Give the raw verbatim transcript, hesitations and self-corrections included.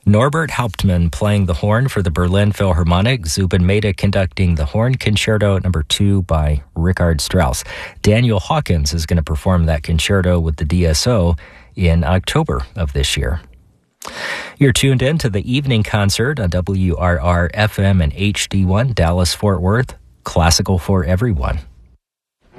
Norbert Hauptmann playing the horn for the Berlin Philharmonic, Zubin Mehta conducting the Horn Concerto number two by Richard Strauss. Daniel Hawkins is going to perform that concerto with the D S O in October of this year. You're tuned in to the evening concert on W R R F M and H D one, Dallas-Fort Worth, classical for everyone.